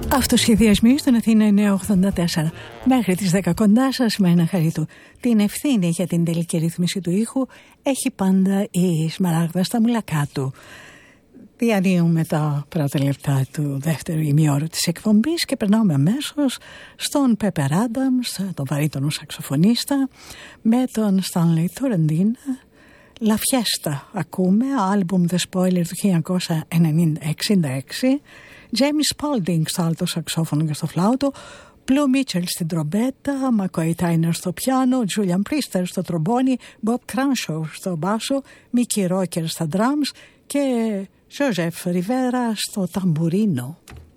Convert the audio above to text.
Αυτοσχεδιασμοί στην Αθήνα 984. Μέχρι τις 10 κοντά σας με ένα χαρίτου. Την ευθύνη για την τελική ρύθμιση του ήχου έχει πάντα η Σμαράγδα Σταμουλακάτου. Διανύουμε τα πρώτα λεπτά του δεύτερου ημιώρου της εκπομπής και περνάμε αμέσως στον Πέπερ Άνταμς, τον βαρύτονο σαξοφωνίστα, με τον Στάνλεϊ Τουραντίν. La Fiesta ακούμε, άλμπουμ The Spoiler του 1966. James Spalding στο αλτο σαξόφωνο και στο φλάουτο, Blue Mitchell στην τρομπέτα, McCoy Tyner στο πιάνο, Julian Priester στο τρομπόνι, Bob Cranshaw στο μπάσο, Mickey Rocker στα drums και Joseph Rivera στο ταμπουρίνο.